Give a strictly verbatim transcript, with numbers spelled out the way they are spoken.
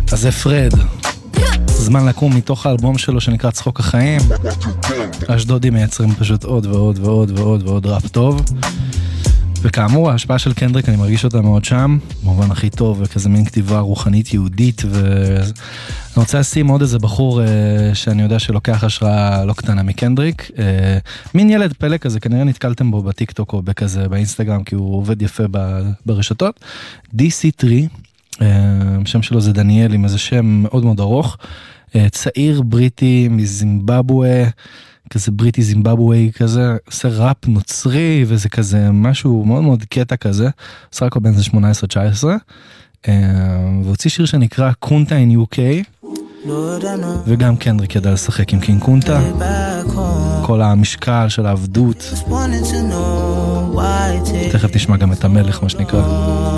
אז זה פרד. זמן לקום מתוך האלבום שלו שנקרא צחוק החיים. אשדודים מייצרים פשוט עוד ועוד ועוד ועוד ועוד ראפ טוב. וכאמור, ההשפעה של קנדריק, אני מרגיש אותה מאוד שם, במובן הכי טוב, וכזה מין כתיבה רוחנית יהודית, ואני רוצה לשים עוד איזה בחור שאני יודע שלוקח השראה לא קטנה מקנדריק, מין ילד פלא כזה, כנראה נתקלתם בו בטיקטוק או בכזה באינסטגרם, כי הוא עובד יפה ברשתות, די סי שלוש, השם שלו זה דניאל, עם איזה שם מאוד מאוד ארוך, צעיר בריטי מזימבבואה, כזה בריטי זימבבוואי כזה, עושה ראפ נוצרי, וזה כזה משהו מאוד מאוד קטע כזה, עושה רק בין זה שמונה עשרה תשע עשרה, והוציא שיר שנקרא קונטה אין יו קיי, וגם קנדריק ידע לשחק עם קינג קונטה, כל המשקל של העבדות, תכף תשמע גם את המלך מה שנקרא.